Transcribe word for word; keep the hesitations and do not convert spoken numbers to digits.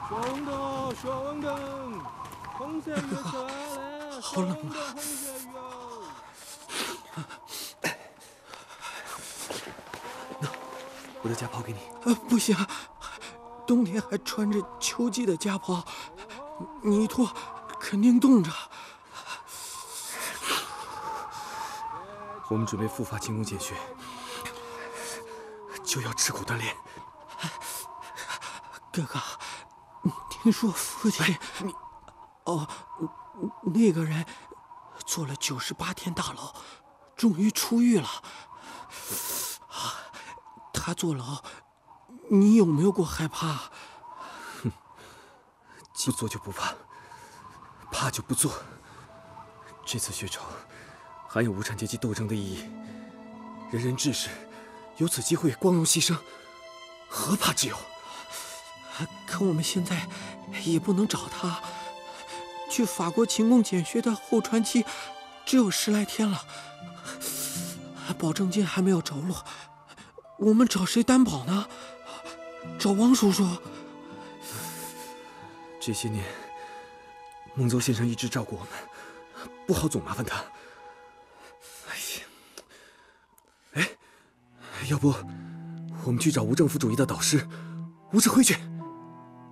兄弟，兄弟，红色月球来， 好冷啊！ 红色月。 那，我的家袍给你。 呃，不行，冬天还穿着秋季的家袍，你一脱肯定冻着。 我们准备复发勤工俭学，就要吃苦锻炼。 哥哥，听说父亲……你……哦，那个人坐了九十八天大牢，终于出狱了。他坐牢，你有没有过害怕？ 哼，不做就不怕，怕就不做。这次血仇含有无产阶级斗争的意义，人人志士有此机会光荣牺牲，何怕之有？ 可我们现在也不能找他。去法国勤工俭学的候传期只有十来天了，保证金还没有着落，我们找谁担保呢？找王叔叔。 这些年，孟邹先生一直照顾我们，不好总麻烦他。哎呀，哎，要不我们去找无政府主义的导师吴志辉去？